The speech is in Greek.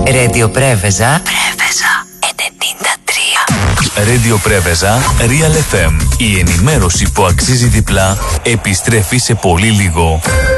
Radio Πρέβεζα 93. Radio Πρέβεζα Real FM. Η ενημέρωση που αξίζει διπλά επιστρέφει σε πολύ λίγο.